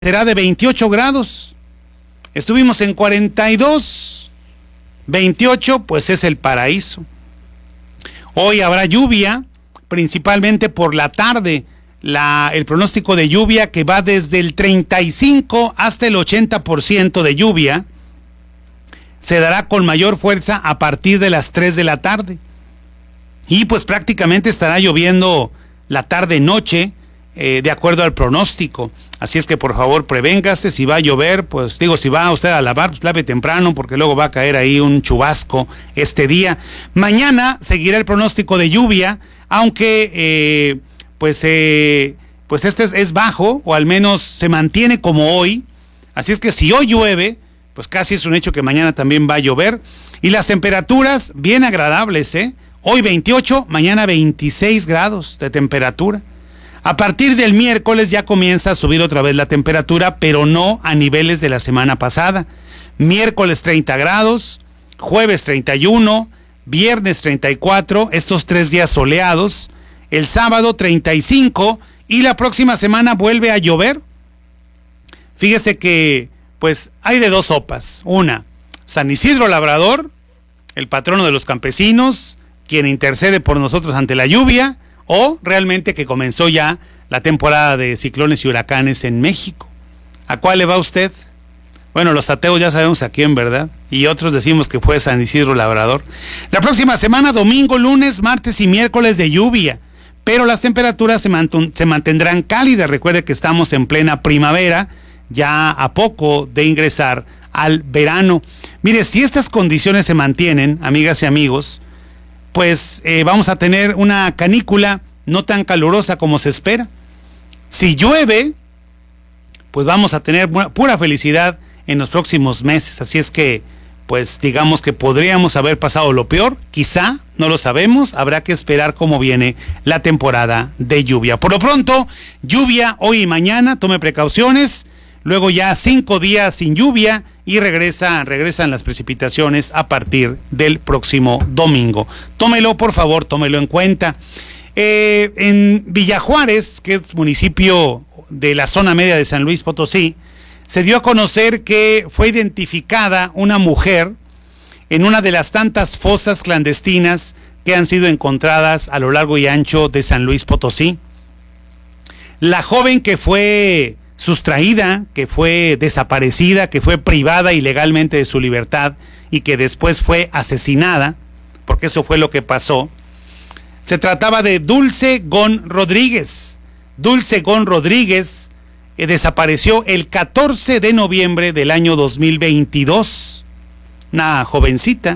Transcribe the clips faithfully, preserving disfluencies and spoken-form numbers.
será de veintiocho grados. Estuvimos en cuarenta y dos, veintiocho, pues es el paraíso. Hoy habrá lluvia, principalmente por la tarde. La, el pronóstico de lluvia que va desde el treinta y cinco hasta el ochenta por ciento de lluvia se dará con mayor fuerza a partir de las tres de la tarde. Y pues prácticamente estará lloviendo la tarde-noche, eh, de acuerdo al pronóstico. Así es que por favor prevéngase, si va a llover, pues digo, si va usted a lavar, pues lave temprano, porque luego va a caer ahí un chubasco este día. Mañana seguirá el pronóstico de lluvia, aunque eh, pues, eh, pues este es, es bajo, o al menos se mantiene como hoy. Así es que si hoy llueve, pues casi es un hecho que mañana también va a llover. Y las temperaturas bien agradables, ¿eh? Hoy veintiocho, mañana veintiséis grados de temperatura. A partir del miércoles ya comienza a subir otra vez la temperatura, pero no a niveles de la semana pasada. Miércoles treinta grados, jueves treinta y uno, viernes treinta y cuatro, estos tres días soleados, el sábado treinta y cinco y la próxima semana vuelve a llover. Fíjese que pues hay de dos sopas. Una, San Isidro Labrador, el patrono de los campesinos, quien intercede por nosotros ante la lluvia, o realmente que comenzó ya la temporada de ciclones y huracanes en México. ¿A cuál le va usted? Bueno, los ateos ya sabemos a quién, ¿verdad? Y otros decimos que fue San Isidro Labrador. La próxima semana, domingo, lunes, martes y miércoles de lluvia, pero las temperaturas se, mant- se mantendrán cálidas. Recuerde que estamos en plena primavera, ya a poco de ingresar al verano. Mire, si estas condiciones se mantienen, amigas y amigos, pues eh, vamos a tener una canícula no tan calurosa como se espera. Si llueve, pues vamos a tener pura felicidad en los próximos meses. Así es que, pues digamos que podríamos haber pasado lo peor, quizá, no lo sabemos, habrá que esperar cómo viene la temporada de lluvia. Por lo pronto, lluvia hoy y mañana, tome precauciones. Luego ya cinco días sin lluvia y regresa, regresan las precipitaciones a partir del próximo domingo. Tómelo, por favor, tómelo en cuenta. Eh, en Villajuárez, que es municipio de la zona media de San Luis Potosí, se dio a conocer que fue identificada una mujer en una de las tantas fosas clandestinas que han sido encontradas a lo largo y ancho de San Luis Potosí. La joven que fue sustraída, que fue desaparecida, que fue privada ilegalmente de su libertad y que después fue asesinada, porque eso fue lo que pasó. Se trataba de Dulce Gon Rodríguez. Dulce Gon Rodríguez eh, desapareció el catorce de noviembre del año dos mil veintidós. Una jovencita.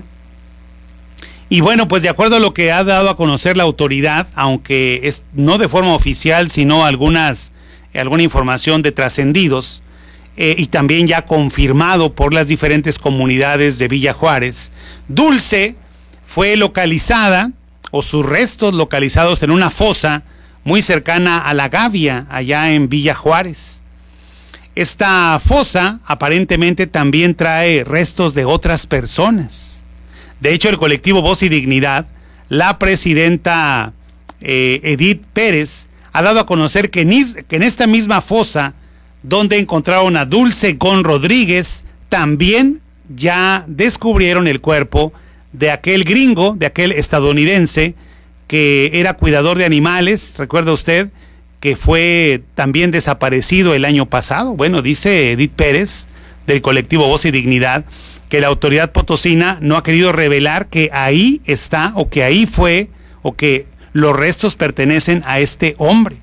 Y bueno, pues de acuerdo a lo que ha dado a conocer la autoridad, aunque es no de forma oficial, sino algunas alguna información de trascendidos, eh, y también ya confirmado por las diferentes comunidades de Villajuárez, Dulce fue localizada, o sus restos localizados en una fosa muy cercana a La Gavia, allá en Villajuárez. Esta fosa aparentemente también trae restos de otras personas. De hecho, el colectivo Voz y Dignidad, la presidenta eh, Edith Pérez, ha dado a conocer que en esta misma fosa donde encontraron a Dulce Gon Rodríguez, también ya descubrieron el cuerpo de aquel gringo, de aquel estadounidense que era cuidador de animales, recuerda usted, que fue también desaparecido el año pasado. Bueno, dice Edith Pérez, del colectivo Voz y Dignidad, que la autoridad potosina no ha querido revelar que ahí está, o que ahí fue, o que los restos pertenecen a este hombre.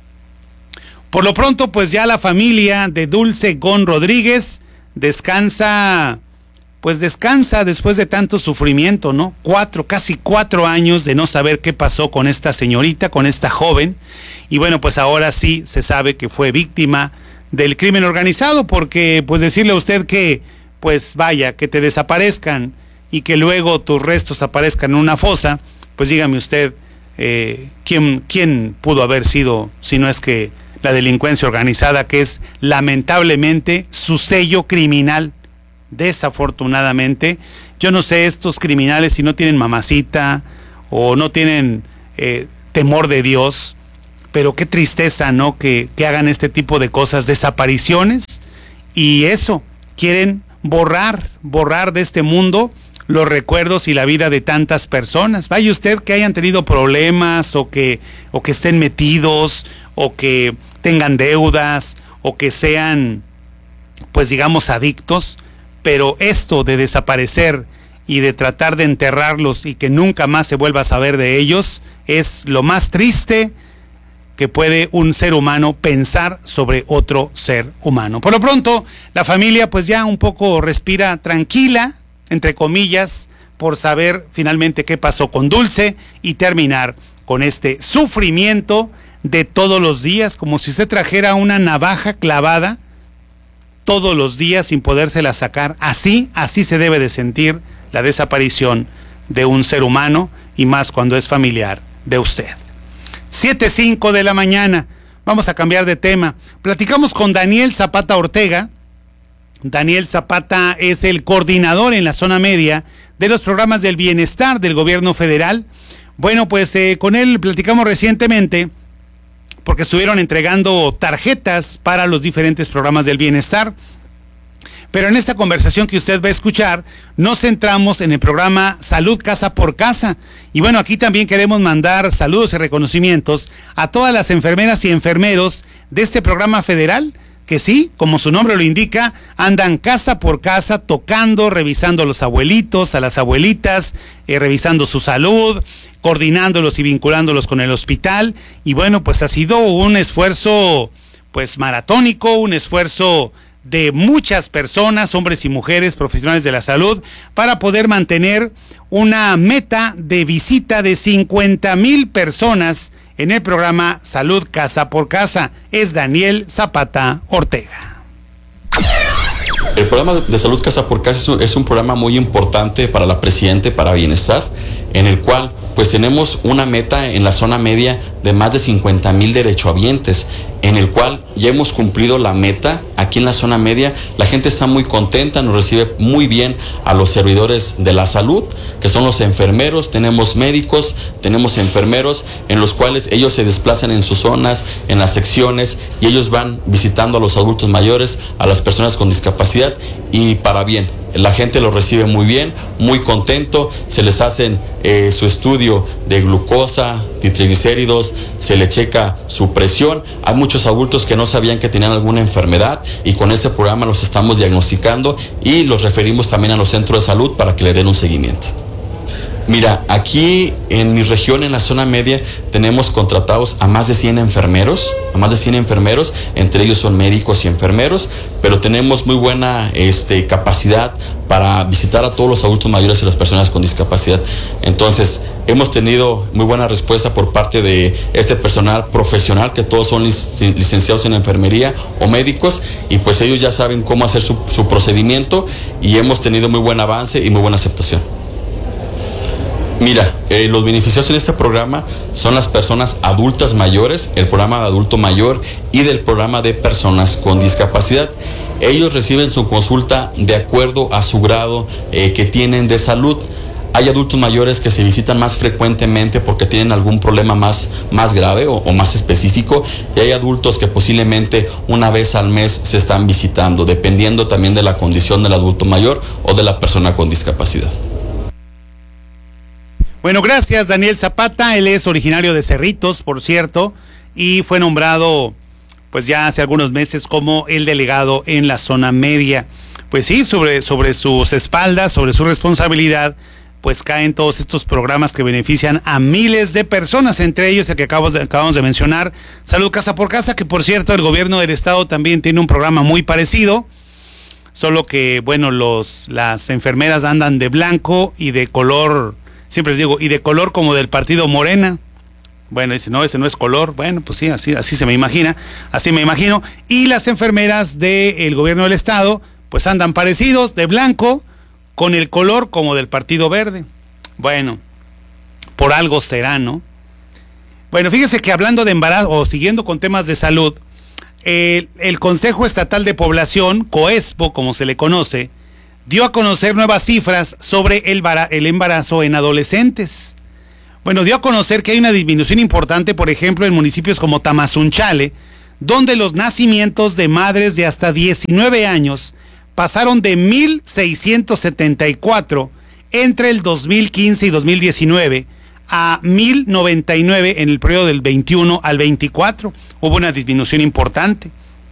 Por lo pronto, pues ya la familia de Dulce Gon Rodríguez descansa, pues descansa después de tanto sufrimiento, ¿no? Cuatro, casi cuatro años de no saber qué pasó con esta señorita, con esta joven. Y bueno, pues ahora sí se sabe que fue víctima del crimen organizado, porque pues decirle a usted que, pues vaya, que te desaparezcan y que luego tus restos aparezcan en una fosa, pues dígame usted, Eh, ¿quién, quién pudo haber sido, si no es que la delincuencia organizada, que es lamentablemente su sello criminal? Desafortunadamente, yo no sé estos criminales si no tienen mamacita o no tienen eh, temor de Dios, pero qué tristeza, ¿no? Que, que hagan este tipo de cosas, desapariciones, y eso, quieren borrar, borrar de este mundo los recuerdos y la vida de tantas personas. Vaya usted que hayan tenido problemas, o que, o que estén metidos, o que tengan deudas, o que sean, pues digamos, adictos, pero esto de desaparecer y de tratar de enterrarlos y que nunca más se vuelva a saber de ellos, es lo más triste que puede un ser humano pensar sobre otro ser humano. Por lo pronto, la familia pues ya un poco respira tranquila, entre comillas, por saber finalmente qué pasó con Dulce y terminar con este sufrimiento de todos los días, como si usted trajera una navaja clavada todos los días sin podérsela sacar. Así, así se debe de sentir la desaparición de un ser humano, y más cuando es familiar de usted. siete cinco de la mañana. Vamos a cambiar de tema. Platicamos con Daniel Zapata Ortega. Daniel Zapata es el coordinador en la zona media de los programas del bienestar del gobierno federal. Bueno, pues eh, con él platicamos recientemente porque estuvieron entregando tarjetas para los diferentes programas del bienestar. Pero en esta conversación que usted va a escuchar, nos centramos en el programa Salud Casa por Casa. Y bueno, aquí también queremos mandar saludos y reconocimientos a todas las enfermeras y enfermeros de este programa federal, que sí, como su nombre lo indica, andan casa por casa tocando, revisando a los abuelitos, a las abuelitas, eh, revisando su salud, coordinándolos y vinculándolos con el hospital. Y bueno, pues ha sido un esfuerzo pues maratónico, un esfuerzo de muchas personas, hombres y mujeres, profesionales de la salud, para poder mantener una meta de visita de cincuenta mil personas en el programa Salud Casa por Casa. Es Daniel Zapata Ortega. El programa de Salud Casa por Casa es un, es un programa muy importante para la Presidente, para Bienestar, en el cual pues tenemos una meta en la zona media de más de cincuenta mil derechohabientes, en el cual ya hemos cumplido la meta aquí en la zona media. La gente está muy contenta, nos recibe muy bien a los servidores de la salud, que son los enfermeros. Tenemos médicos, tenemos enfermeros, en los cuales ellos se desplazan en sus zonas, en las secciones, y ellos van visitando a los adultos mayores, a las personas con discapacidad, y para bien. La gente lo recibe muy bien, muy contento, se les hacen eh, su estudio de glucosa, de triglicéridos, se le checa su presión. Hay muchos adultos que no sabían que tenían alguna enfermedad, y con este programa los estamos diagnosticando y los referimos también a los centros de salud para que le den un seguimiento. Mira, aquí en mi región, en la zona media, tenemos contratados a más de cien enfermeros, a más de cien enfermeros, entre ellos son médicos y enfermeros, pero tenemos muy buena este, capacidad para visitar a todos los adultos mayores y las personas con discapacidad. Entonces, hemos tenido muy buena respuesta por parte de este personal profesional, que todos son lic- licenciados en enfermería o médicos, y pues ellos ya saben cómo hacer su, su procedimiento, y hemos tenido muy buen avance y muy buena aceptación. Mira, eh, los beneficiados en este programa son las personas adultas mayores, el programa de adulto mayor y del programa de personas con discapacidad. Ellos reciben su consulta de acuerdo a su grado eh, que tienen de salud. Hay adultos mayores que se visitan más frecuentemente porque tienen algún problema más, más grave o, o más específico, y hay adultos que posiblemente una vez al mes se están visitando, dependiendo también de la condición del adulto mayor o de la persona con discapacidad. Bueno, gracias Daniel Zapata. Él es originario de Cerritos, por cierto, y fue nombrado pues ya hace algunos meses como el delegado en la zona media. Pues sí, sobre, sobre sus espaldas, sobre su responsabilidad, pues caen todos estos programas que benefician a miles de personas, entre ellos el que acabamos de, acabamos de mencionar, Salud Casa por Casa, que por cierto el gobierno del estado también tiene un programa muy parecido, solo que bueno, los, las enfermeras andan de blanco y de color, siempre les digo, y de color como del partido Morena. Bueno, dice, no, ese no es color. Bueno, pues sí, así, así se me imagina, así me imagino. Y las enfermeras del gobierno del estado, pues andan parecidos, de blanco, con el color como del Partido Verde. Bueno, por algo será, ¿no? Bueno, fíjese que hablando de embarazo, o siguiendo con temas de salud, el, el Consejo Estatal de Población, COESPO, como se le conoce, dio a conocer nuevas cifras sobre el, el embarazo en adolescentes. Bueno, dio a conocer que hay una disminución importante, por ejemplo, en municipios como Tamazunchale, donde los nacimientos de madres de hasta diecinueve años pasaron de mil seiscientos setenta y cuatro entre el dos mil quince y dos mil diecinueve a mil noventa y nueve en el periodo del veintiuno al veinticuatro. Hubo una disminución importante.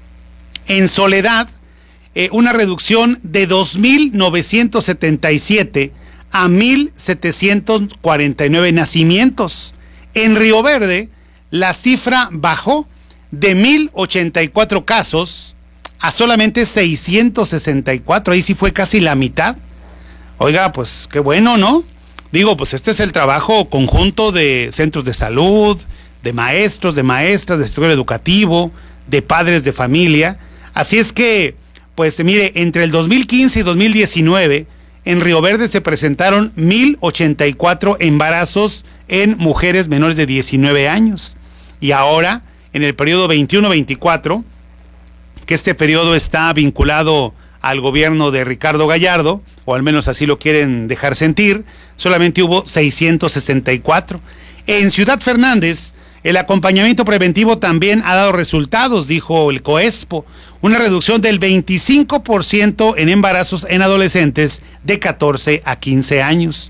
En Soledad, eh, una reducción de dos mil novecientos setenta y siete a mil setecientos cuarenta y nueve nacimientos. En Río Verde, la cifra bajó de mil ochenta y cuatro casos a solamente seiscientos sesenta y cuatro. Ahí sí fue casi la mitad. Oiga, pues qué bueno, ¿no? Digo, pues este es el trabajo conjunto de centros de salud, de maestros, de maestras, de sector educativo, de padres de familia. Así es que, pues mire, entre el dos mil quince y dos mil diecinueve, en Río Verde se presentaron mil ochenta y cuatro embarazos en mujeres menores de diecinueve años. Y ahora, en el periodo veintiuno veinticuatro, que este periodo está vinculado al gobierno de Ricardo Gallardo, o al menos así lo quieren dejar sentir, solamente hubo seiscientos sesenta y cuatro. En Ciudad Fernández, el acompañamiento preventivo también ha dado resultados, dijo el COESPO, una reducción del veinticinco por ciento en embarazos en adolescentes de catorce a quince años.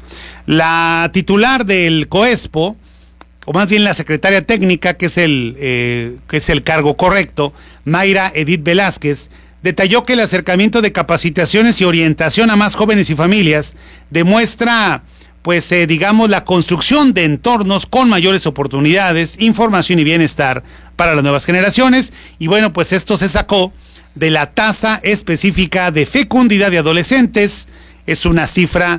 La titular del COESPO, o más bien la secretaria técnica, que es el, eh, que es el cargo correcto, Mayra Edith Velázquez, detalló que el acercamiento de capacitaciones y orientación a más jóvenes y familias demuestra, pues, eh, digamos, la construcción de entornos con mayores oportunidades, información y bienestar para las nuevas generaciones. Y bueno, pues esto se sacó de la tasa específica de fecundidad de adolescentes. Es una cifra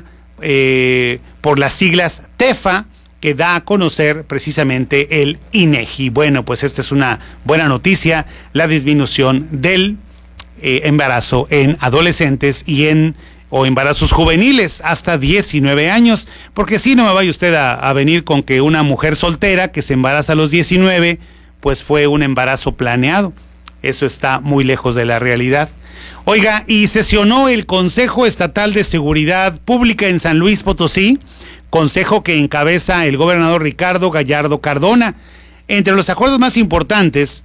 eh, por las siglas TEFA, que da a conocer precisamente el INEGI. Bueno, pues esta es una buena noticia, la disminución del eh, embarazo en adolescentes y en o embarazos juveniles hasta diecinueve años, porque si no me vaya usted a, a venir con que una mujer soltera que se embaraza a los diecinueve, pues fue un embarazo planeado. Eso está muy lejos de la realidad. Oiga, y sesionó el Consejo Estatal de Seguridad Pública en San Luis Potosí, consejo que encabeza el gobernador Ricardo Gallardo Cardona. Entre los acuerdos más importantes,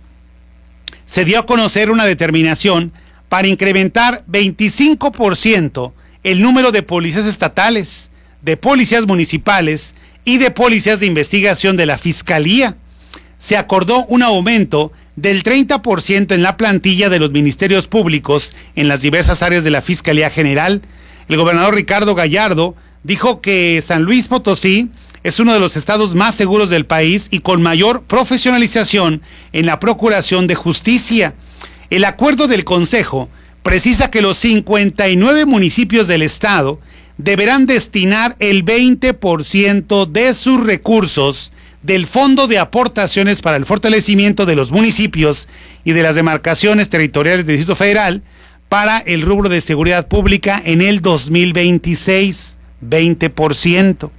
se dio a conocer una determinación para incrementar veinticinco por ciento el número de policías estatales, de policías municipales y de policías de investigación de la Fiscalía. Se acordó un aumento del treinta por ciento en la plantilla de los ministerios públicos en las diversas áreas de la Fiscalía General. El gobernador Ricardo Gallardo dijo que San Luis Potosí es uno de los estados más seguros del país y con mayor profesionalización en la procuración de justicia. El acuerdo del Consejo precisa que los cincuenta y nueve municipios del estado deberán destinar el veinte por ciento de sus recursos del Fondo de Aportaciones para el Fortalecimiento de los Municipios y de las Demarcaciones Territoriales del Distrito Federal para el rubro de seguridad pública en el dos mil veintiséis, veinte por ciento.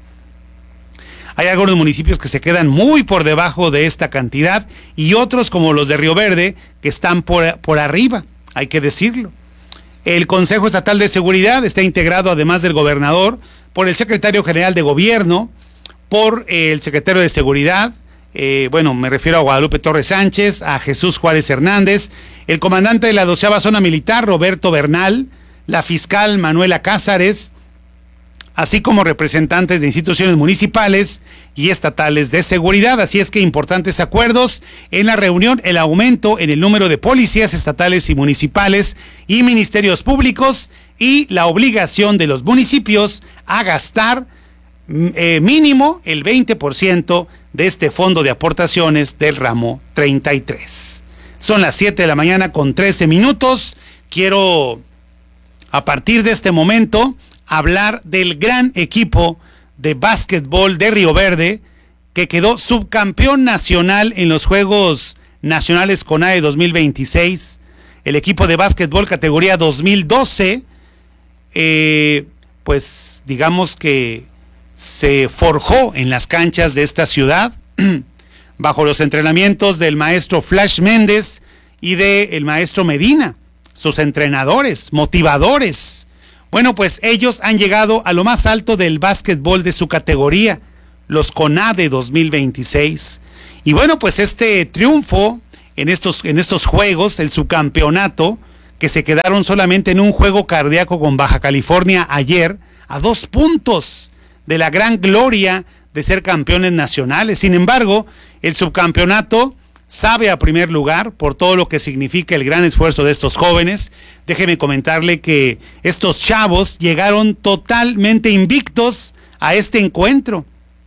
Hay algunos municipios que se quedan muy por debajo de esta cantidad y otros, como los de Río Verde, que están por, por arriba, hay que decirlo. El Consejo Estatal de Seguridad está integrado, además del gobernador, por el secretario general de Gobierno, por el secretario de Seguridad, eh, bueno, me refiero a Guadalupe Torres Sánchez, a Jesús Juárez Hernández, el comandante de la doceava Zona Militar, Roberto Bernal, la fiscal Manuela Cázares, así como representantes de instituciones municipales y estatales de seguridad. Así es que importantes acuerdos en la reunión: el aumento en el número de policías estatales y municipales y ministerios públicos y la obligación de los municipios a gastar eh, mínimo el veinte por ciento de este fondo de aportaciones del ramo treinta y tres. Son las siete de la mañana con trece minutos. Quiero, a partir de este momento, hablar del gran equipo de básquetbol de Río Verde, que quedó subcampeón nacional en los Juegos Nacionales CONADE dos mil veintiséis. El equipo de básquetbol categoría dos mil doce, eh, pues digamos que se forjó en las canchas de esta ciudad, bajo los entrenamientos del maestro Flash Méndez y del maestro Medina, sus entrenadores, motivadores. Bueno, pues ellos han llegado a lo más alto del básquetbol de su categoría, los CONADE dos mil veintiséis. Y bueno, pues este triunfo en estos, en estos juegos, el subcampeonato, que se quedaron solamente en un juego cardíaco con Baja California ayer, a dos puntos de la gran gloria de ser campeones nacionales. Sin embargo, el subcampeonato sabe a primer lugar por todo lo que significa el gran esfuerzo de estos jóvenes. Déjeme comentarle que estos chavos llegaron totalmente invictos a este encuentro.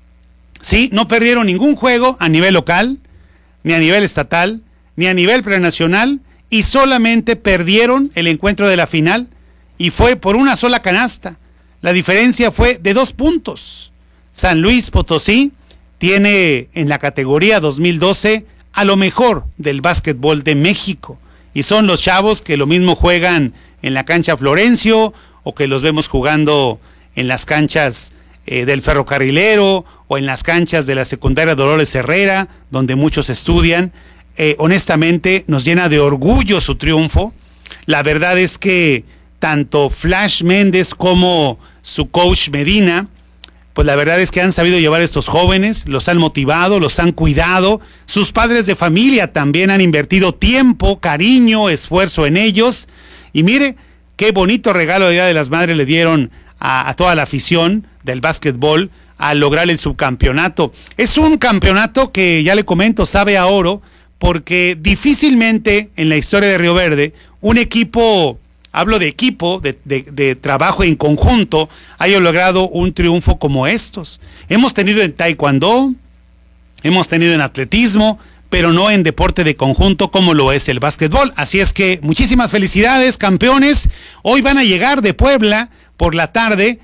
Sí, no perdieron ningún juego a nivel local, ni a nivel estatal, ni a nivel prenacional, y solamente perdieron el encuentro de la final, y fue por una sola canasta. La diferencia fue de dos puntos. San Luis Potosí tiene en la categoría dos mil doce a lo mejor del básquetbol de México, y son los chavos que lo mismo juegan en la cancha Florencio, o que los vemos jugando en las canchas eh, del Ferrocarrilero, o en las canchas de la secundaria Dolores Herrera, donde muchos estudian. Eh, honestamente nos llena de orgullo su triunfo. La verdad es que tanto Flash Méndez como su coach Medina, pues la verdad es que han sabido llevar a estos jóvenes, los han motivado, los han cuidado. Sus padres de familia también han invertido tiempo, cariño, esfuerzo en ellos. Y mire, qué bonito regalo de Día de las Madres le dieron a, a toda la afición del básquetbol al lograr el subcampeonato. Es un campeonato que, ya le comento, sabe a oro, porque difícilmente en la historia de Río Verde un equipo, hablo de equipo, de, de, de trabajo en conjunto, haya logrado un triunfo como estos. Hemos tenido en taekwondo, hemos tenido en atletismo, pero no en deporte de conjunto como lo es el básquetbol. Así es que muchísimas felicidades, campeones. Hoy van a llegar de Puebla por la tarde.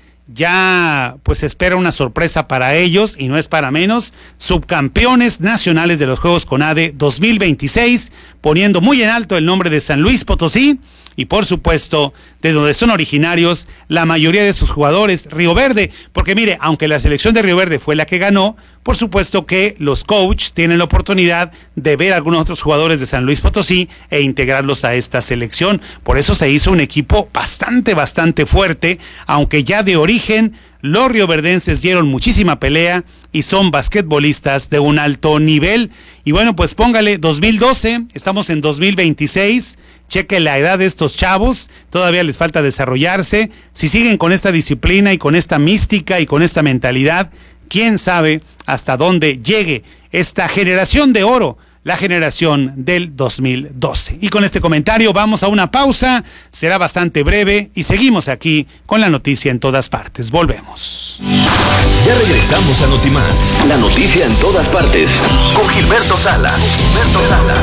Ya pues se espera una sorpresa para ellos, y no es para menos, subcampeones nacionales de los Juegos CONADE dos mil veintiséis, poniendo muy en alto el nombre de San Luis Potosí, y por supuesto de donde son originarios la mayoría de sus jugadores, Río Verde, porque mire, aunque la selección de Río Verde fue la que ganó, por supuesto que los coaches tienen la oportunidad de ver a algunos otros jugadores de San Luis Potosí e integrarlos a esta selección. Por eso se hizo un equipo bastante, bastante fuerte, aunque ya de origen los rioverdenses dieron muchísima pelea y son basquetbolistas de un alto nivel. Y bueno, pues póngale dos mil doce, estamos en dos mil veintiséis, cheque la edad de estos chavos, todavía les falta desarrollarse. Si siguen con esta disciplina y con esta mística y con esta mentalidad, quién sabe hasta dónde llegue esta generación de oro, la generación del dos mil doce. Y con este comentario vamos a una pausa, será bastante breve, y seguimos aquí con la noticia en todas partes. Volvemos. Ya regresamos a Notimás, la noticia en todas partes, con Gilberto Salas. Gilberto Salas.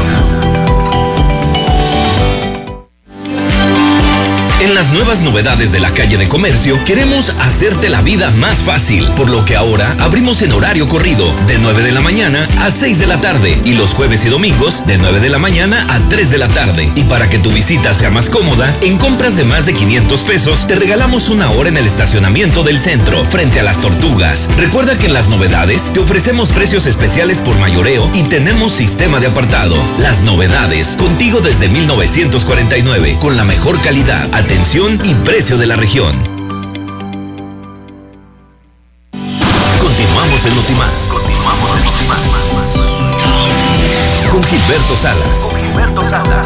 En las nuevas novedades de la calle de comercio, queremos hacerte la vida más fácil, por lo que ahora abrimos en horario corrido, de nueve de la mañana a seis de la tarde, y los jueves y domingos, de nueve de la mañana a tres de la tarde. Y para que tu visita sea más cómoda, en compras de más de quinientos pesos, te regalamos una hora en el estacionamiento del centro, frente a las Tortugas. Recuerda que en las novedades te ofrecemos precios especiales por mayoreo y tenemos sistema de apartado. Las novedades, contigo desde mil novecientos cuarenta y nueve, con la mejor calidad, atención y precio de la región. Continuamos en Notimás. Continuamos en Notimás. Con Gilberto Salas. Con Gilberto Salas.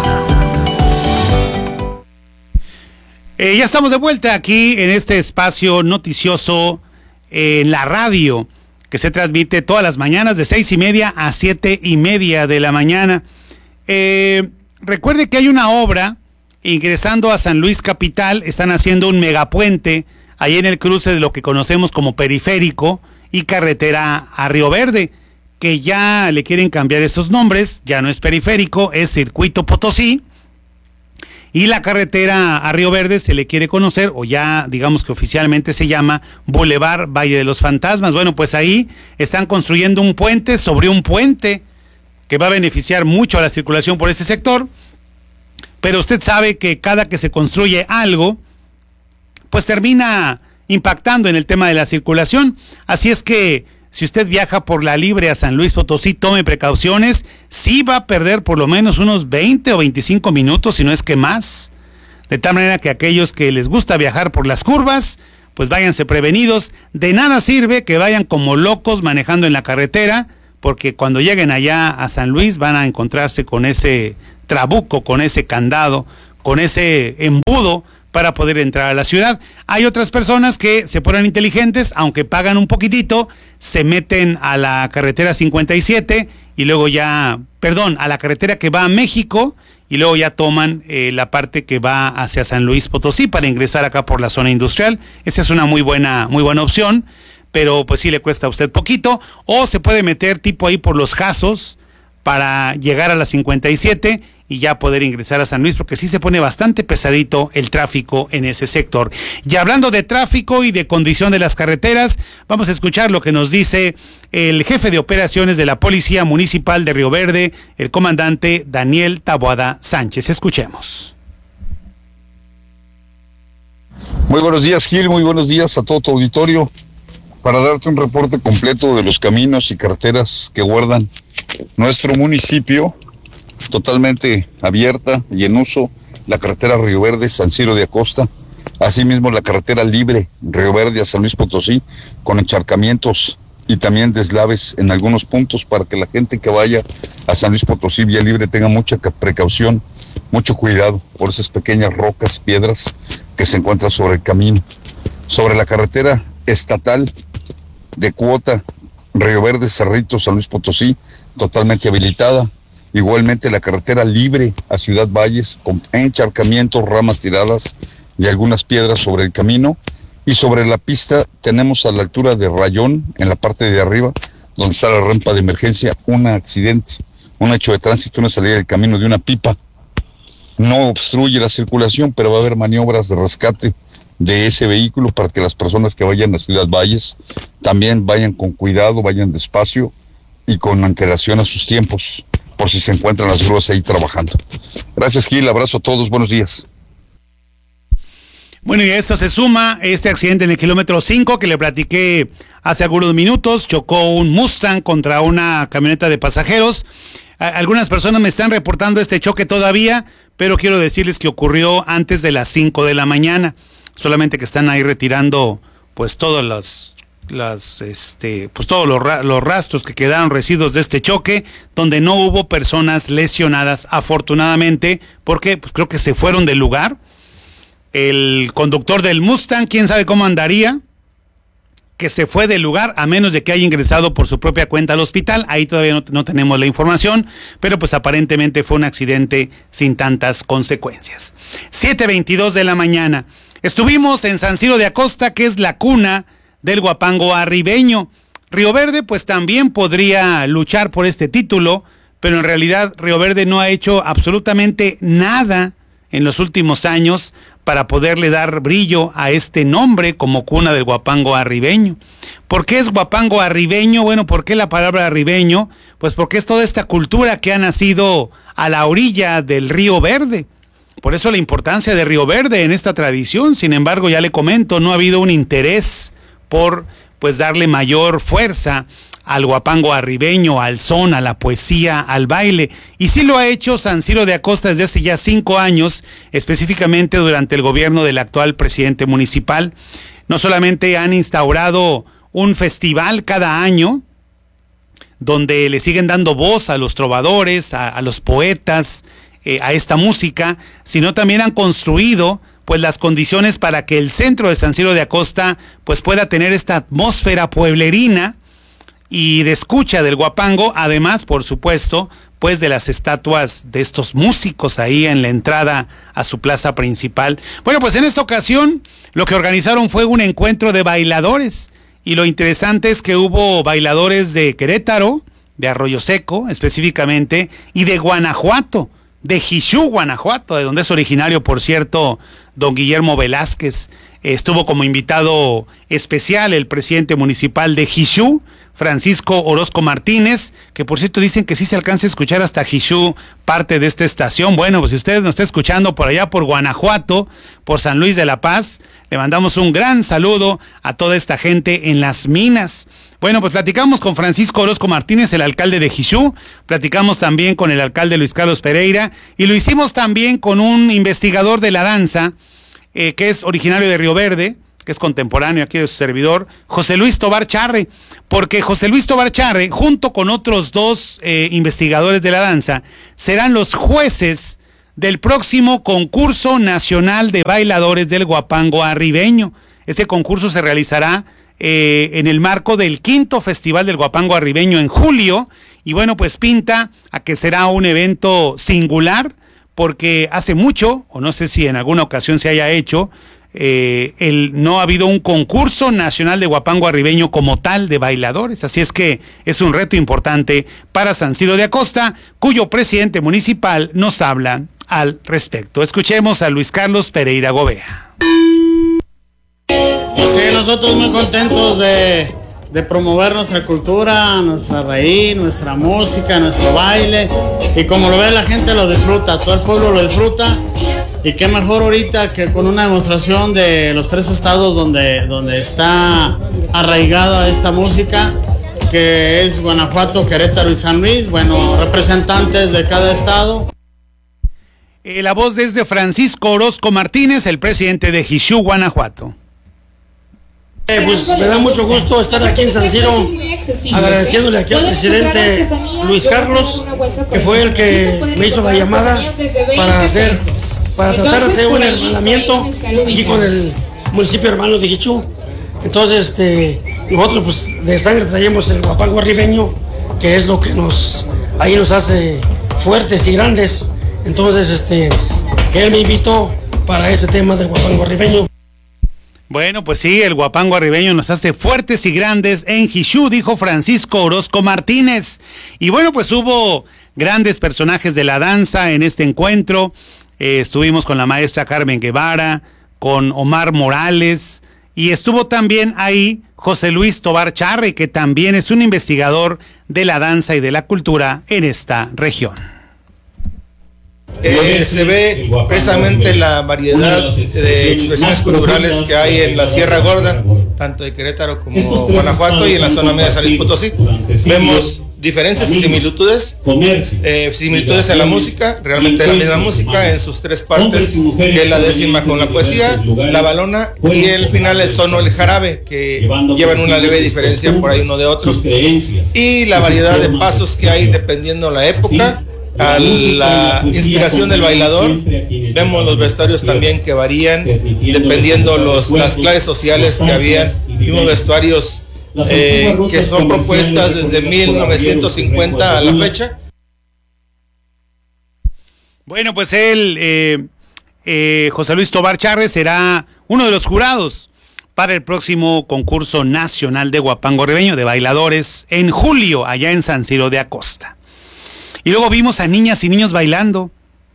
Eh, ya estamos de vuelta aquí en este espacio noticioso eh, en la radio, que se transmite todas las mañanas de seis y media a siete y media de la mañana. Eh, recuerde que hay una obra. Ingresando a San Luis Capital, están haciendo un megapuente ahí en el cruce de lo que conocemos como periférico y carretera a Río Verde, que ya le quieren cambiar esos nombres, ya no es periférico, es Circuito Potosí, y la carretera a Río Verde se le quiere conocer, o ya digamos que oficialmente se llama Boulevard Valle de los Fantasmas. Bueno, pues ahí están construyendo un puente sobre un puente que va a beneficiar mucho a la circulación por este sector. Pero usted sabe que cada que se construye algo, pues termina impactando en el tema de la circulación. Así es que si usted viaja por la Libre a San Luis Potosí, tome precauciones. Sí va a perder por lo menos unos veinte o veinticinco minutos, si no es que más. De tal manera que aquellos que les gusta viajar por las curvas, pues váyanse prevenidos. De nada sirve que vayan como locos manejando en la carretera, porque cuando lleguen allá a San Luis van a encontrarse con ese trabuco, con ese candado, con ese embudo para poder entrar a la ciudad. Hay otras personas que se ponen inteligentes, aunque pagan un poquitito, se meten a la carretera cincuenta y siete y luego ya, perdón, a la carretera que va a México y luego ya toman eh, la parte que va hacia San Luis Potosí para ingresar acá por la zona industrial. Esa es una muy buena, muy buena opción, pero pues sí le cuesta a usted poquito, o se puede meter tipo ahí por los Jazos para llegar a la cincuenta y siete y ya poder ingresar a San Luis, porque sí se pone bastante pesadito el tráfico en ese sector. Y hablando de tráfico y de condición de las carreteras, vamos a escuchar lo que nos dice el jefe de operaciones de la Policía Municipal de Río Verde, el comandante Daniel Taboada Sánchez. Escuchemos. Muy buenos días, Gil, muy buenos días a todo tu auditorio, para darte un reporte completo de los caminos y carreteras que guardan nuestro municipio, totalmente abierta y en uso, la carretera Río Verde, San Ciro de Acosta, asimismo la carretera libre Río Verde a San Luis Potosí, con encharcamientos y también deslaves en algunos puntos, para que la gente que vaya a San Luis Potosí vía libre tenga mucha precaución, mucho cuidado por esas pequeñas rocas, piedras que se encuentran sobre el camino. Sobre la carretera estatal de cuota Río Verde, Cerrito, San Luis Potosí, totalmente habilitada. Igualmente la carretera libre a Ciudad Valles, con encharcamientos, ramas tiradas y algunas piedras sobre el camino. Y sobre la pista tenemos a la altura de Rayón, en la parte de arriba, donde está la rampa de emergencia, un accidente, un hecho de tránsito, una salida del camino de una pipa. No obstruye la circulación, pero va a haber maniobras de rescate de ese vehículo para que las personas que vayan a Ciudad Valles también vayan con cuidado, vayan despacio y con antelación a sus tiempos, por si se encuentran las grúas ahí trabajando. Gracias, Gil, abrazo a todos, buenos días. Bueno, y a esto se suma este accidente en el kilómetro cinco que le platiqué hace algunos minutos. Chocó un Mustang contra una camioneta de pasajeros. Algunas personas me están reportando este choque todavía, pero quiero decirles que ocurrió antes de las cinco de la mañana. Solamente que están ahí retirando pues todas las, las este, pues todos los, ra- los rastros que quedaron, residuos de este choque, donde no hubo personas lesionadas, afortunadamente, porque pues creo que se fueron del lugar. El conductor del Mustang, quién sabe cómo andaría, que se fue del lugar, a menos de que haya ingresado por su propia cuenta al hospital. Ahí todavía no, no tenemos la información, pero pues aparentemente fue un accidente sin tantas consecuencias. siete veintidós de la mañana. Estuvimos en San Ciro de Acosta, que es la cuna del guapango arribeño. Río Verde pues también podría luchar por este título, pero en realidad Río Verde no ha hecho absolutamente nada en los últimos años para poderle dar brillo a este nombre como cuna del guapango arribeño. ¿Por qué es guapango arribeño? Bueno, ¿por qué la palabra arribeño? Pues porque es toda esta cultura que ha nacido a la orilla del Río Verde. Por eso la importancia de Río Verde en esta tradición. Sin embargo, ya le comento, no ha habido un interés por pues darle mayor fuerza al guapango arribeño, al son, a la poesía, al baile. Y sí lo ha hecho San Ciro de Acosta desde hace ya cinco años, específicamente durante el gobierno del actual presidente municipal. No solamente han instaurado un festival cada año, donde le siguen dando voz a los trovadores, a, a los poetas, eh, a esta música, sino también han construido pues las condiciones para que el centro de San Ciro de Acosta pues pueda tener esta atmósfera pueblerina y de escucha del guapango, además, por supuesto, pues de las estatuas de estos músicos ahí en la entrada a su plaza principal. Bueno, pues en esta ocasión lo que organizaron fue un encuentro de bailadores, y lo interesante es que hubo bailadores de Querétaro, de Arroyo Seco específicamente, y de Guanajuato, de Jixú, Guanajuato, de donde es originario, por cierto, don Guillermo Velázquez. Estuvo como invitado especial el presidente municipal de Jixú, Francisco Orozco Martínez, que por cierto dicen que sí se alcanza a escuchar hasta Jixú parte de esta estación. Bueno, pues si usted nos está escuchando por allá por Guanajuato, por San Luis de la Paz, le mandamos un gran saludo a toda esta gente en las minas. Bueno, pues platicamos con Francisco Orozco Martínez, el alcalde de Jixú, platicamos también con el alcalde Luis Carlos Pereira, y lo hicimos también con un investigador de la danza, eh, que es originario de Río Verde, que es contemporáneo aquí de su servidor, José Luis Tobar Charre, porque José Luis Tobar Charre, junto con otros dos eh, investigadores de la danza, serán los jueces del próximo concurso nacional de bailadores del Huapango Arribeño. Este concurso se realizará eh, en el marco del quinto Festival del Huapango Arribeño en julio, y bueno, pues pinta a que será un evento singular, porque hace mucho, o no sé si en alguna ocasión se haya hecho, Eh, el, no ha habido un concurso nacional de Huapango Arribeño como tal de bailadores, así es que es un reto importante para San Ciro de Acosta, cuyo presidente municipal nos habla al respecto. Escuchemos a Luis Carlos Pereira Gobea. Sí, nosotros muy contentos de, de promover nuestra cultura, nuestra raíz, nuestra música, nuestro baile, y como lo ve la gente lo disfruta, todo el pueblo lo disfruta. Y qué mejor ahorita que con una demostración de los tres estados donde, donde está arraigada esta música, que es Guanajuato, Querétaro y San Luis, bueno, representantes de cada estado. Eh, la voz es de Francisco Orozco Martínez, el presidente de Jixú, Guanajuato. Eh, pues me da mucho gusto estar aquí en San Ciro, agradeciéndole aquí al presidente Luis Carlos, que fue el que me hizo la llamada para hacer, para tratar de hacer un hermanamiento aquí con el municipio hermano de Jixú. Entonces, este, nosotros pues de sangre traemos el Huapango Arribeño, que es lo que nos, ahí nos hace fuertes y grandes. Entonces, este, él me invitó para ese tema del Huapango Arribeño. Bueno, pues sí, el Huapango Arribeño nos hace fuertes y grandes en Jixú, dijo Francisco Orozco Martínez. Y bueno, pues hubo grandes personajes de la danza en este encuentro. Eh, estuvimos con la maestra Carmen Guevara, con Omar Morales, y estuvo también ahí José Luis Tobar Charre, que también es un investigador de la danza y de la cultura en esta región. Eh, se ve precisamente la variedad de expresiones culturales que hay en la Sierra Gorda, tanto de Querétaro como Guanajuato y en la zona media de San Luis Potosí. Vemos diferencias y similitudes, eh, similitudes en la música, realmente la misma música en sus tres partes, que es la décima con la poesía, la balona y el final el sono, el jarabe, que llevan una leve diferencia por ahí uno de otro, y la variedad de pasos que hay dependiendo la época, a la inspiración del bailador. Vemos los vestuarios también que varían dependiendo los, las clases sociales que habían. Vimos vestuarios eh, que son propuestas desde mil novecientos cincuenta a la fecha. Bueno, pues él, eh, eh, José Luis Tobar Charre, será uno de los jurados para el próximo concurso nacional de Huapango Arribeño de bailadores en julio, allá en San Ciro de Acosta. Y luego vimos a niñas y niños bailando,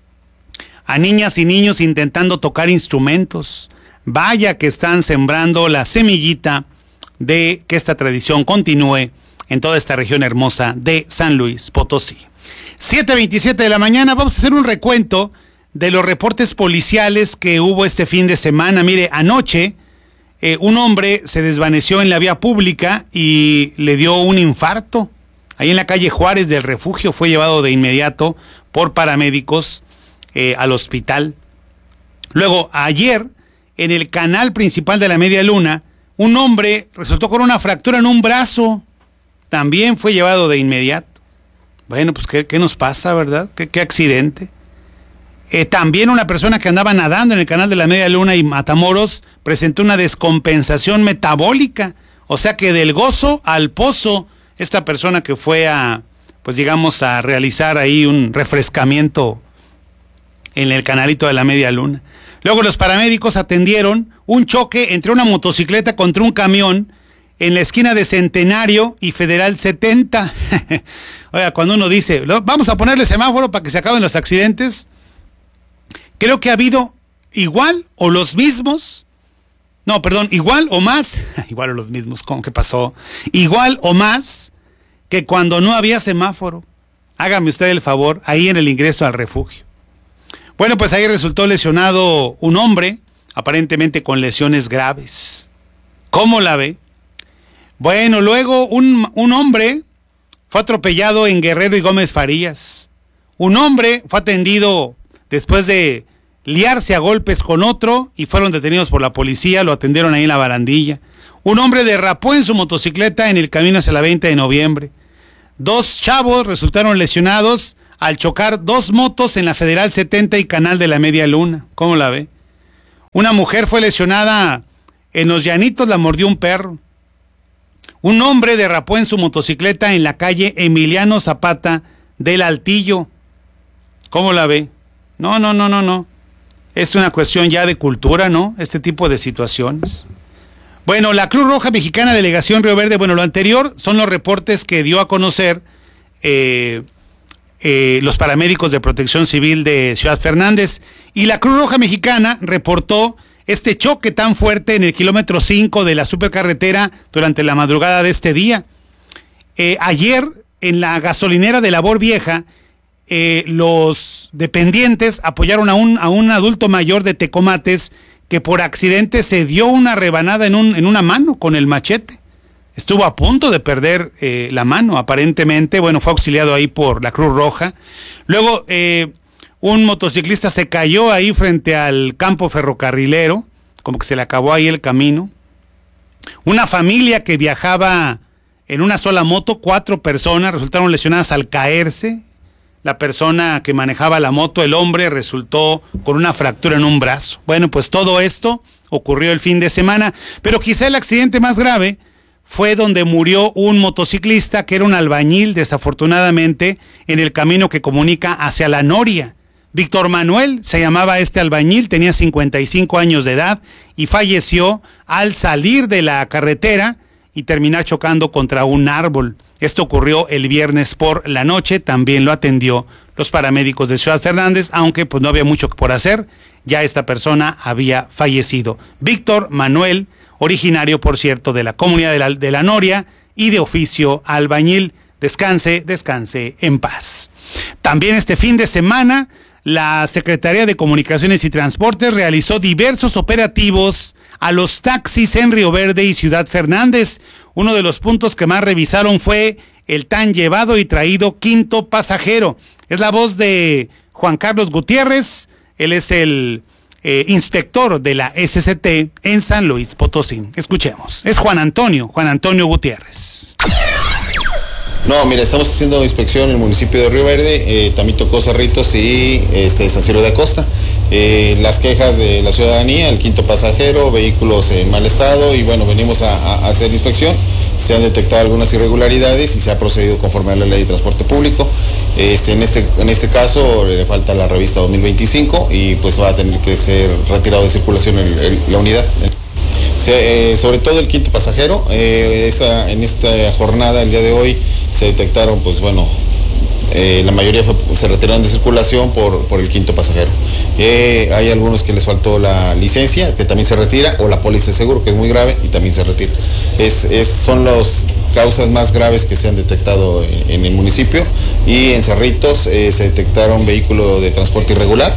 a niñas y niños intentando tocar instrumentos. Vaya que están sembrando la semillita de que esta tradición continúe en toda esta región hermosa de San Luis Potosí. siete veintisiete de la mañana, vamos a hacer un recuento de los reportes policiales que hubo este fin de semana. Mire, anoche eh, un hombre se desvaneció en la vía pública y le dio un infarto. Ahí en la calle Juárez del Refugio fue llevado de inmediato por paramédicos eh, al hospital. Luego, ayer, en el canal principal de la Media Luna, un hombre resultó con una fractura en un brazo. También fue llevado de inmediato. Bueno, pues, ¿qué, qué nos pasa, verdad? ¿Qué, qué accidente? Eh, también una persona que andaba nadando en el canal de la Media Luna y Matamoros presentó una descompensación metabólica. O sea que del gozo al pozo, esta persona que fue a, pues digamos, a realizar ahí un refrescamiento en el canalito de la Media Luna. Luego los paramédicos atendieron un choque entre una motocicleta contra un camión en la esquina de Centenario y Federal setenta. Oiga, cuando uno dice, vamos a ponerle semáforo para que se acaben los accidentes, creo que ha habido igual o los mismos, no, perdón, igual o más, igual o los mismos, ¿cómo que pasó? Igual o más que cuando no había semáforo. Hágame usted el favor, ahí en el ingreso al refugio. Bueno, pues ahí resultó lesionado un hombre, aparentemente con lesiones graves. ¿Cómo la ve? Bueno, luego un, un hombre fue atropellado en Guerrero y Gómez Farías. Un hombre fue atendido después de liarse a golpes con otro y fueron detenidos por la policía, lo atendieron ahí en la barandilla. Un hombre derrapó en su motocicleta en el camino hacia la veinte de noviembre. Dos chavos resultaron lesionados al chocar dos motos en la Federal setenta y Canal de la Media Luna. ¿Cómo la ve? Una mujer fue lesionada en Los Llanitos, la mordió un perro. Un hombre derrapó en su motocicleta en la calle Emiliano Zapata del Altillo. ¿Cómo la ve? No, no, no, no, no. Es una cuestión ya de cultura, ¿no? Este tipo de situaciones. Bueno, la Cruz Roja Mexicana Delegación Río Verde, bueno, lo anterior son los reportes que dio a conocer eh, eh, los paramédicos de Protección Civil de Ciudad Fernández. Y la Cruz Roja Mexicana reportó este choque tan fuerte en el kilómetro cinco de la supercarretera durante la madrugada de este día. Eh, ayer, en la gasolinera de Labor Vieja, eh, los dependientes apoyaron a un, a un adulto mayor de Tecomates que por accidente se dio una rebanada en, un, en una mano con el machete. Estuvo a punto de perder eh, la mano, aparentemente. Bueno, fue auxiliado ahí por la Cruz Roja. Luego, eh, un motociclista se cayó ahí frente al campo ferrocarrilero, como que se le acabó ahí el camino. Una familia que viajaba en una sola moto, cuatro personas, resultaron lesionadas al caerse. La persona que manejaba la moto, el hombre, resultó con una fractura en un brazo. Bueno, pues todo esto ocurrió el fin de semana, pero quizá el accidente más grave fue donde murió un motociclista que era un albañil, desafortunadamente, en el camino que comunica hacia La Noria. Víctor Manuel se llamaba este albañil, tenía cincuenta y cinco años de edad y falleció al salir de la carretera y terminar chocando contra un árbol. Esto ocurrió el viernes por la noche, también lo atendió los paramédicos de Ciudad Fernández, aunque pues no había mucho por hacer, ya esta persona había fallecido. Víctor Manuel, originario, por cierto, de la comunidad de la, de la Noria y de oficio albañil. Descanse, descanse en paz. También este fin de semana, la Secretaría de Comunicaciones y Transportes realizó diversos operativos a los taxis en Río Verde y Ciudad Fernández. Uno de los puntos que más revisaron fue el tan llevado y traído quinto pasajero. Es la voz de Juan Carlos Gutiérrez, él es el eh, inspector de la S C T en San Luis Potosí. Escuchemos, es Juan Antonio, Juan Antonio Gutiérrez. No, mira, estamos haciendo inspección en el municipio de Río Verde, eh, también tocó Cerritos y este, San Ciro de Acosta. Eh, las quejas de la ciudadanía, el quinto pasajero, vehículos en mal estado y bueno, venimos a, a hacer inspección. Se han detectado algunas irregularidades y se ha procedido conforme a la ley de transporte público. Este, en, este, en este caso le falta la revista dos mil veinticinco y pues va a tener que ser retirado de circulación el, el, la unidad. Se, eh, sobre todo el quinto pasajero, eh, esta, en esta jornada, el día de hoy, se detectaron, pues bueno, eh, la mayoría fue, se retiraron de circulación por, por el quinto pasajero. Eh, hay algunos que les faltó la licencia, que también se retira, o la póliza de seguro, que es muy grave, y también se retira. Es, es, son las causas más graves que se han detectado en, en el municipio, y en Cerritos eh, se detectaron vehículos de transporte irregular,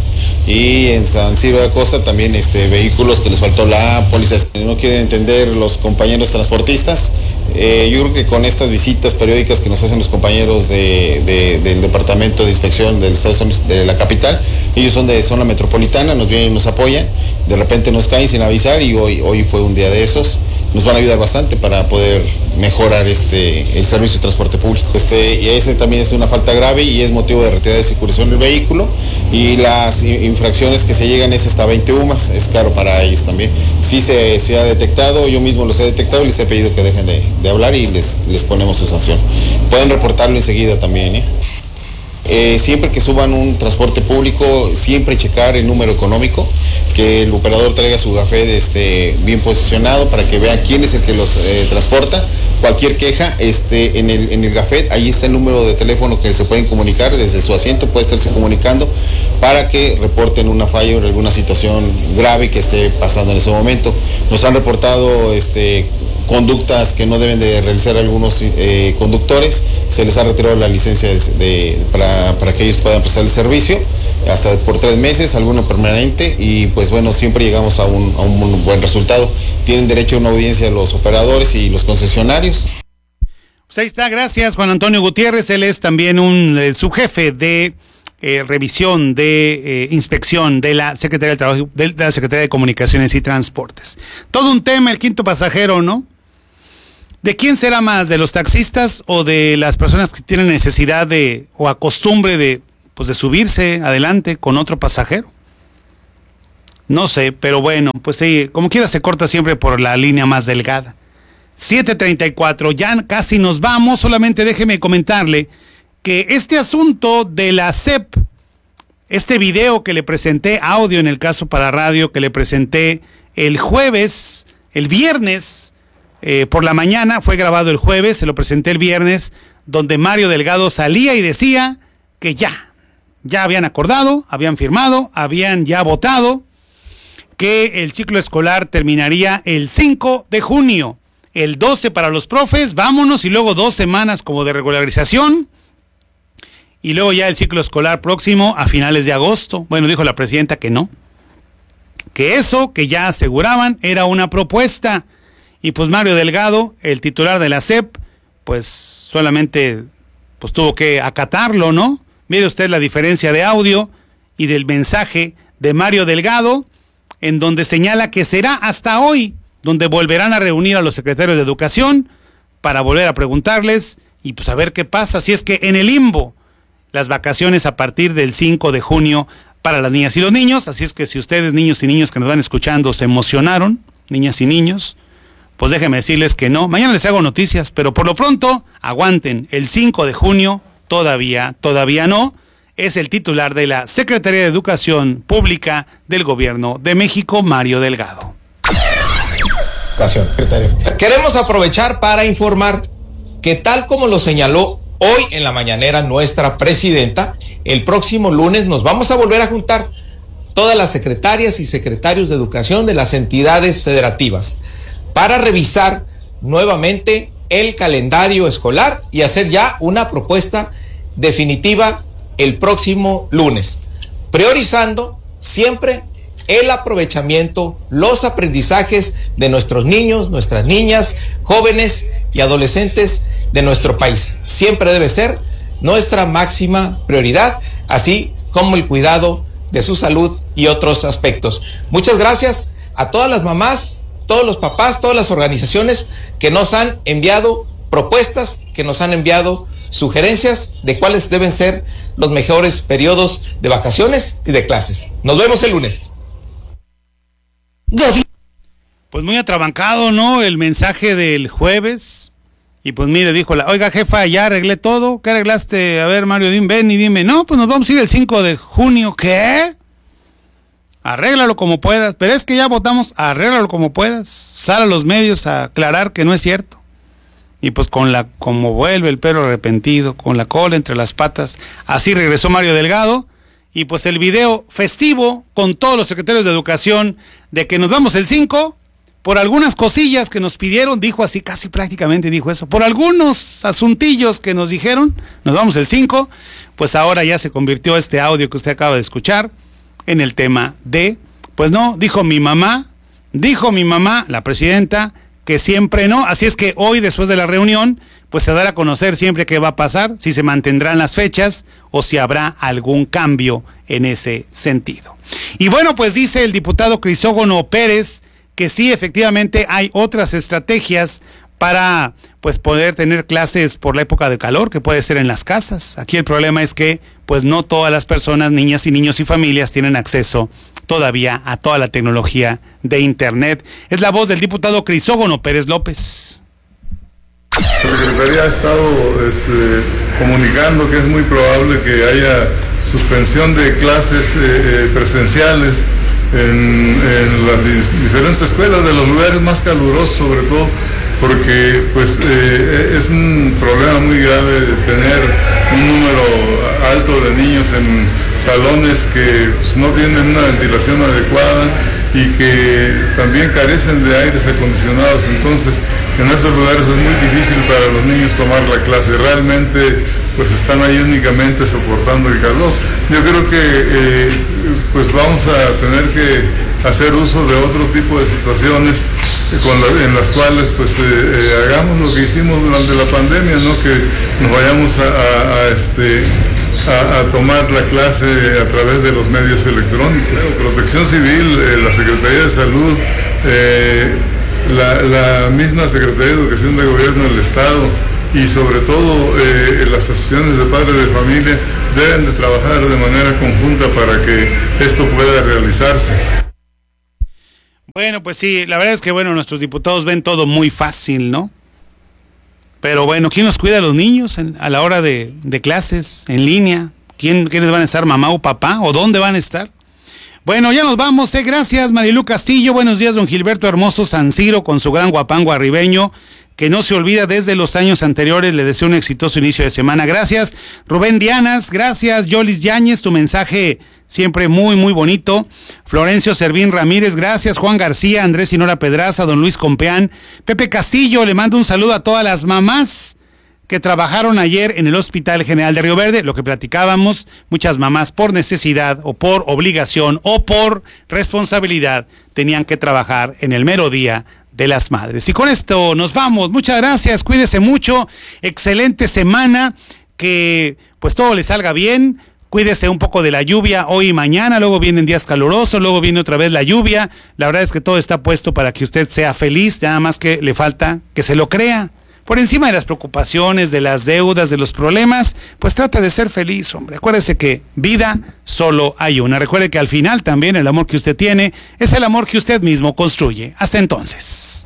y en San Ciro de Acosta también este, vehículos que les faltó la póliza. No quieren entender los compañeros transportistas. Eh, yo creo que con estas visitas periódicas que nos hacen los compañeros de, de, del Departamento de Inspección del Estado de la capital, ellos son de zona metropolitana, nos vienen y nos apoyan, de repente nos caen sin avisar y hoy, hoy fue un día de esos. Nos van a ayudar bastante para poder mejorar este el servicio de transporte público. Este, y ese también es una falta grave y es motivo de retirada de circulación del vehículo, y las infracciones que se llegan es hasta veinte U M A S, es caro para ellos también. Sí se, se ha detectado, yo mismo los he detectado y les he pedido que dejen de, de hablar y les, les ponemos su sanción. Pueden reportarlo enseguida también, ¿eh? Eh, siempre que suban un transporte público, siempre checar el número económico, que el operador traiga su gafet este, bien posicionado para que vean quién es el que los eh, transporta. Cualquier queja este, en, el, en el gafet, ahí está el número de teléfono que se pueden comunicar desde su asiento, puede estarse comunicando para que reporten una falla o alguna situación grave que esté pasando en ese momento. Nos han reportado este, conductas que no deben de realizar algunos eh, conductores, se les ha retirado la licencia de, de, para, para que ellos puedan prestar el servicio, hasta por tres meses, alguno permanente, y pues bueno, siempre llegamos a un, a un buen resultado. Tienen derecho a una audiencia los operadores y los concesionarios. Pues ahí está, gracias Juan Antonio Gutiérrez, él es también un eh, subjefe de eh, revisión, de eh, inspección de la Secretaría del Trabajo, de, de la Secretaría de Comunicaciones y Transportes. Todo un tema, el quinto pasajero, ¿no? ¿De quién será más? ¿De los taxistas o de las personas que tienen necesidad de o a costumbre de, pues de subirse adelante con otro pasajero? No sé, pero bueno, pues sí, como quiera se corta siempre por la línea más delgada. siete treinta y cuatro, ya casi nos vamos, solamente déjeme comentarle que este asunto de la S E P, este video que le presenté, audio en el caso para radio, que le presenté el jueves, el viernes, eh, por la mañana, fue grabado el jueves, se lo presenté el viernes, donde Mario Delgado salía y decía que ya, ya habían acordado, habían firmado, habían ya votado, que el ciclo escolar terminaría el cinco de junio, el doce para los profes, vámonos, y luego dos semanas como de regularización, y luego ya el ciclo escolar próximo a finales de agosto. Bueno, dijo la presidenta que no, que eso que ya aseguraban era una propuesta, y pues Mario Delgado, el titular de la S E P, pues solamente pues tuvo que acatarlo, ¿no? Mire usted la diferencia de audio y del mensaje de Mario Delgado, en donde señala que será hasta hoy donde volverán a reunir a los secretarios de Educación para volver a preguntarles y pues a ver qué pasa, si es que en el limbo las vacaciones a partir del cinco de junio para las niñas y los niños. Así es que si ustedes, niños y niños que nos van escuchando, se emocionaron, niñas y niños, pues déjenme decirles que no. Mañana les traigo noticias, pero por lo pronto aguanten, el cinco de junio todavía, todavía no. Es el titular de la Secretaría de Educación Pública del Gobierno de México, Mario Delgado. Queremos aprovechar para informar que, tal como lo señaló hoy en la mañanera nuestra presidenta, el próximo lunes nos vamos a volver a juntar todas las secretarias y secretarios de educación de las entidades federativas para revisar nuevamente el calendario escolar y hacer ya una propuesta definitiva el próximo lunes, priorizando siempre el aprovechamiento, los aprendizajes de nuestros niños, nuestras niñas, jóvenes y adolescentes de nuestro país. Siempre debe ser nuestra máxima prioridad, así como el cuidado de su salud y otros aspectos. Muchas gracias a todas las mamás, todos los papás, todas las organizaciones que nos han enviado propuestas, que nos han enviado sugerencias de cuáles deben ser los mejores periodos de vacaciones y de clases. Nos vemos el lunes. Pues muy atrabancado, ¿no? El mensaje del jueves. Y pues mire, dijo la, oiga jefa, ya arreglé todo. ¿Qué arreglaste? A ver, Mario, dime, ven y dime. No, pues nos vamos a ir el cinco de junio. ¿Qué? Arréglalo como puedas. Pero es que ya votamos, arréglalo como puedas. Sal a los medios a aclarar que no es cierto. Y pues con la, como vuelve el perro arrepentido, con la cola entre las patas, así regresó Mario Delgado. Y pues el video festivo con todos los secretarios de Educación de que nos vamos el cinco, por algunas cosillas que nos pidieron, dijo así, casi prácticamente dijo eso, por algunos asuntillos que nos dijeron, nos vamos el cinco, pues ahora ya se convirtió este audio que usted acaba de escuchar en el tema de, pues no, dijo mi mamá, dijo mi mamá, la presidenta, que siempre no, así es que hoy después de la reunión, pues se dará a conocer siempre qué va a pasar, si se mantendrán las fechas o si habrá algún cambio en ese sentido. Y bueno, pues dice el diputado Crisógono Pérez que sí, efectivamente hay otras estrategias para pues poder tener clases por la época de calor, que puede ser en las casas. Aquí el problema es que pues no todas las personas, niñas y niños y familias tienen acceso todavía a toda la tecnología de internet. Es la voz del diputado Crisógono Pérez López. La Secretaría ha estado este, comunicando que es muy probable que haya suspensión de clases eh, presenciales en, en las diferentes escuelas de los lugares más calurosos, sobre todo porque pues eh, es un problema muy grave tener un número alto de niños en salones que pues, no tienen una ventilación adecuada y que también carecen de aires acondicionados. Entonces en esos lugares es muy difícil para los niños tomar la clase, realmente pues están ahí únicamente soportando el calor. Yo creo que eh, pues vamos a tener que hacer uso de otro tipo de situaciones con la, en las cuales pues eh, eh, hagamos lo que hicimos durante la pandemia, ¿no? Que nos vayamos a, a, a este a, a tomar la clase a través de los medios electrónicos. Protección Civil, eh, la Secretaría de Salud, eh, la, la misma Secretaría de Educación de Gobierno del Estado y sobre todo eh, las asociaciones de padres de familia deben de trabajar de manera conjunta para que esto pueda realizarse. Bueno, pues sí, la verdad es que bueno, nuestros diputados ven todo muy fácil, ¿no? Pero bueno, ¿quién nos cuida a los niños en, a la hora de, de clases, en línea? ¿Quién, ¿Quiénes van a estar, mamá o papá? ¿O dónde van a estar? Bueno, ya nos vamos, ¿eh? Gracias, Marilu Castillo. Buenos días, don Gilberto Hermoso San Ciro, con su gran guapango arribeño, que no se olvida desde los años anteriores. Le deseo un exitoso inicio de semana. Gracias, Rubén Dianas. Gracias, Yolis Yáñez. Tu mensaje siempre muy, muy bonito. Florencio Servín Ramírez. Gracias, Juan García, Andrés Sinora Pedraza, don Luis Compeán. Pepe Castillo, le mando un saludo a todas las mamás que trabajaron ayer en el Hospital General de Río Verde. Lo que platicábamos, muchas mamás por necesidad o por obligación o por responsabilidad tenían que trabajar en el mero día de las madres. Y con esto nos vamos. Muchas gracias, cuídese mucho, excelente semana, que pues todo le salga bien. Cuídese un poco de la lluvia hoy y mañana, luego vienen días calurosos, luego viene otra vez la lluvia. La verdad es que todo está puesto para que usted sea feliz, nada más que le falta que se lo crea. Por encima de las preocupaciones, de las deudas, de los problemas, pues trata de ser feliz, hombre. Acuérdese que vida solo hay una. Recuerde que al final también el amor que usted tiene es el amor que usted mismo construye. Hasta entonces.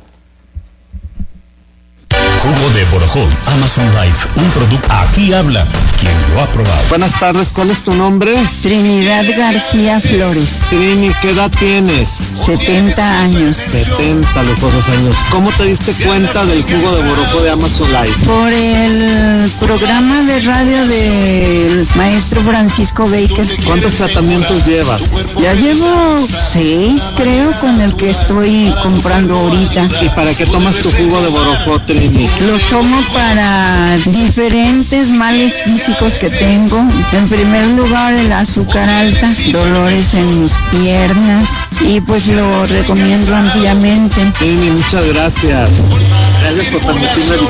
Jugo de Borojó, Amazon Life, un producto. Aquí habla quien lo ha probado. Buenas tardes, ¿cuál es tu nombre? Trinidad García Flores. Trini, ¿qué edad tienes? setenta años. setenta, lujosos años. ¿Cómo te diste cuenta del jugo de Borojó de Amazon Life? Por el programa de radio del maestro Francisco Baker. ¿Cuántos tratamientos llevas? Ya llevo seis, creo, con el que estoy comprando ahorita. ¿Y para qué tomas tu jugo de Borojó, Trini? Lo tomo para diferentes males físicos que tengo. En primer lugar, el azúcar alta, dolores en mis piernas, y pues lo recomiendo ampliamente. Trini, muchas gracias. Gracias por permitirme